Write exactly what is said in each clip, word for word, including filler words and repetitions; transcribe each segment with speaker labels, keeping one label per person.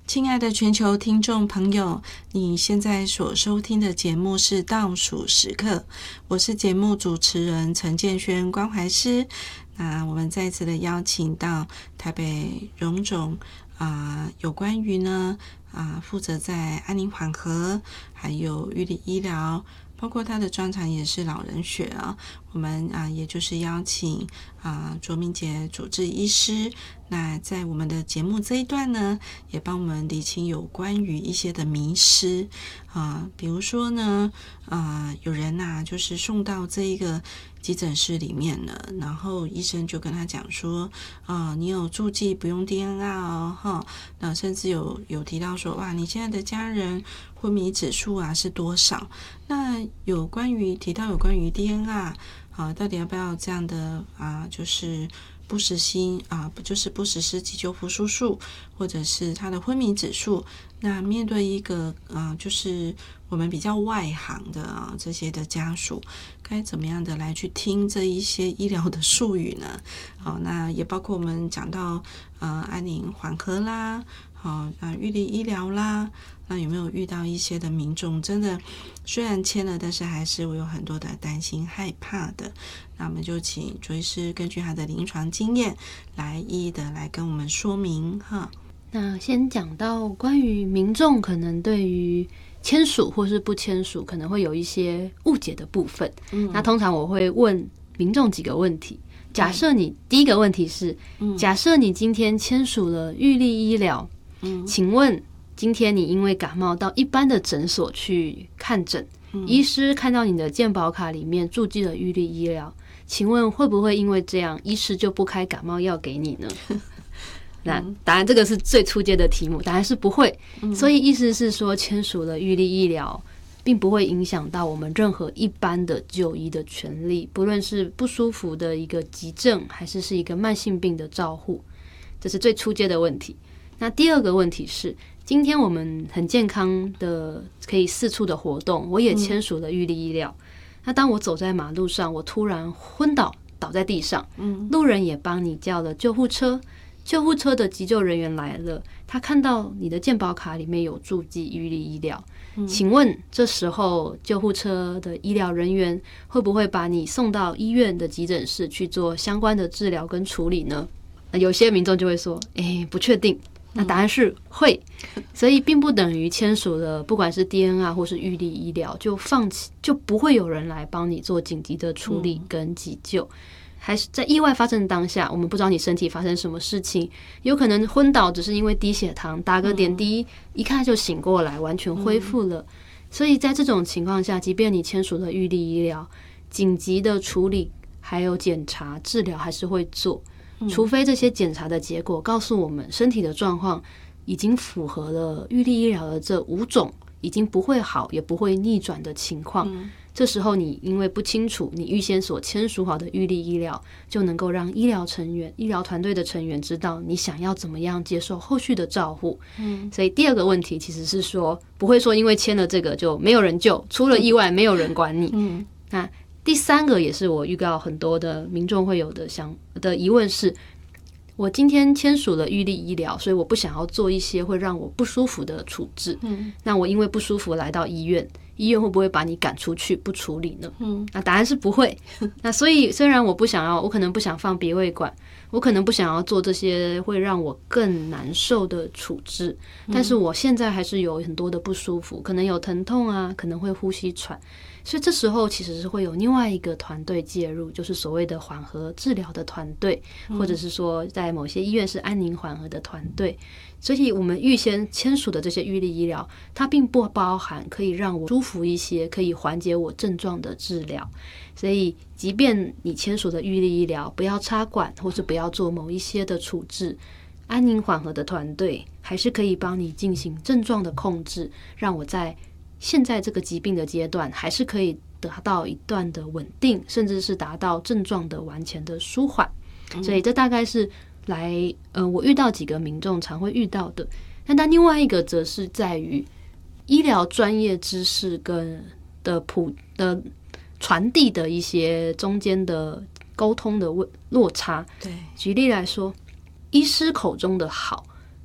Speaker 1: 亲爱的全球听众朋友，你现在所收听的节目是倒数时刻，我是节目主持人陈建轩关怀师。那我们再次的邀请到台北荣总啊、呃，有关于呢啊、呃，负责在安宁缓和还有玉里医疗，包括他的专长也是老人学啊。我们啊、呃，也就是邀请啊、呃、卓明杰主治医师。那在我们的节目这一段呢，也帮我们理清有关于一些的迷思啊，比如说呢，啊，有人呐、啊，就是送到这一个急诊室里面了，然后医生就跟他讲说，啊，你有注记不用 D N R 哦，哈，那甚至有有提到说，哇，你现在的家人昏迷指数啊是多少？那有关于提到有关于 D N R 啊，到底要不要这样的啊，就是不实行啊，不就是不实施急救复苏术，或者是他的昏迷指数？那面对一个啊，就是我们比较外行的啊这些的家属，该怎么样的来去听这一些医疗的术语呢？好，那也包括我们讲到呃安宁缓和啦，好啊预立医疗啦，那有没有遇到一些的民众真的虽然签了，但是还是会有很多的担心害怕的？那我们就请卓医师根据他的临床经验来一一的来跟我们说明哈。
Speaker 2: 那先讲到关于民众可能对于签署或是不签署可能会有一些误解的部分、嗯、那通常我会问民众几个问题。假设你、嗯、第一个问题是、嗯、假设你今天签署了预立医疗、嗯、请问今天你因为感冒到一般的诊所去看诊、嗯、医师看到你的健保卡里面注记了预立医疗，请问会不会因为这样医师就不开感冒药给你呢？那当然这个是最初阶的题目，答案是不会、嗯、所以意思是说签署了预立医疗并不会影响到我们任何一般的就医的权利，不论是不舒服的一个急症还是是一个慢性病的照护，这是最初阶的问题。那第二个问题是今天我们很健康的可以四处的活动，我也签署了预立医疗、嗯、那当我走在马路上，我突然昏倒倒在地上、嗯、路人也帮你叫了救护车，救护车的急救人员来了，他看到你的健保卡里面有注记预立医疗、嗯、请问这时候救护车的医疗人员会不会把你送到医院的急诊室去做相关的治疗跟处理呢？有些民众就会说诶，不确定。那答案是会，所以并不等于签署了不管是 D N R 或是预立医疗就放弃，就不会有人来帮你做紧急的处理跟急救。还是在意外发生的当下，我们不知道你身体发生什么事情，有可能昏倒只是因为低血糖，打个点滴一看就醒过来，完全恢复了。所以在这种情况下，即便你签署了预立医疗，紧急的处理还有检查治疗还是会做，除非这些检查的结果告诉我们身体的状况已经符合了预立医疗的这五种已经不会好也不会逆转的情况、嗯、这时候你因为不清楚你预先所签署好的预立医疗，就能够让医疗成员医疗团队的成员知道你想要怎么样接受后续的照护、嗯、所以第二个问题其实是说不会说因为签了这个就没有人救，出了意外没有人管你、嗯、那第三个也是我预告很多的民众会有的想的疑问是，我今天签署了预立医疗，所以我不想要做一些会让我不舒服的处置、嗯、那我因为不舒服来到医院，医院会不会把你赶出去不处理呢？嗯，那答案是不会。那所以虽然我不想要，我可能不想放别胃管，我可能不想要做这些会让我更难受的处置、嗯、但是我现在还是有很多的不舒服，可能有疼痛啊，可能会呼吸喘，所以这时候其实是会有另外一个团队介入，就是所谓的缓和治疗的团队、嗯、或者是说在某些医院是安宁缓和的团队。所以我们预先签署的这些预立医疗，它并不包含可以让我舒服一些，可以缓解我症状的治疗。所以即便你签署的预立医疗不要插管或是不要做某一些的处置，安宁缓和的团队还是可以帮你进行症状的控制，让我在现在这个疾病的阶段还是可以得到一段的稳定，甚至是达到症状的完全的舒缓。所以这大概是来呃，我遇到几个民众常会遇到的。那但另外一个则是在于医疗专业知识跟的普的传递的一些中间的沟通的落差。
Speaker 1: 对，
Speaker 2: 举例来说，医师口中的好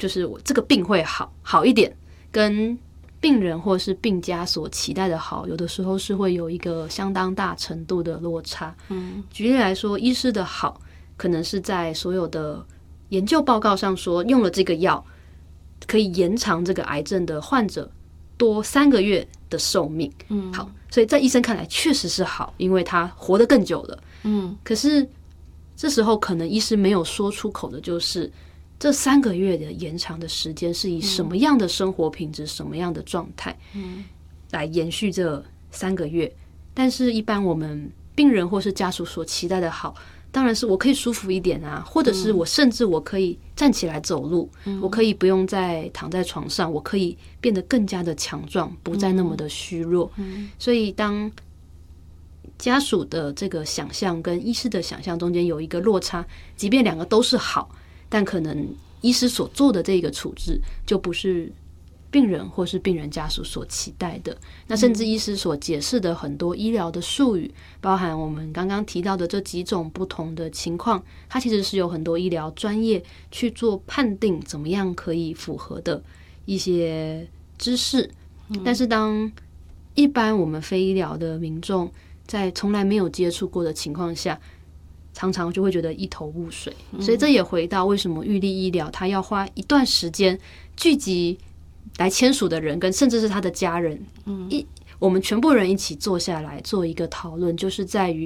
Speaker 2: 就是我这个病会好好一点，跟病人或是病家所期待的好，有的时候是会有一个相当大程度的落差。嗯，举例来说，医师的好可能是在所有的研究报告上说，用了这个药可以延长这个癌症的患者多三个月的寿命。嗯，好，所以在医生看来确实是好，因为他活得更久了。嗯，可是这时候可能医师没有说出口的就是，这三个月的延长的时间是以什么样的生活品质、嗯、什么样的状态，嗯，来延续这三个月。但是，一般我们病人或是家属所期待的好，当然是我可以舒服一点啊，或者是我甚至我可以站起来走路，嗯、我可以不用再躺在床上，我可以变得更加的强壮，不再那么的虚弱。嗯、所以，当家属的这个想象跟医师的想象中间有一个落差，即便两个都是好，但可能医师所做的这个处置就不是病人或是病人家属所期待的。那甚至医师所解释的很多医疗的术语，包含我们刚刚提到的这几种不同的情况，它其实是有很多医疗专业去做判定怎么样可以符合的一些知识。但是当一般我们非医疗的民众在从来没有接触过的情况下，常常就会觉得一头雾水。所以这也回到为什么预立医疗它要花一段时间聚集来签署的人跟甚至是他的家人，一我们全部人一起坐下来做一个讨论，就是在于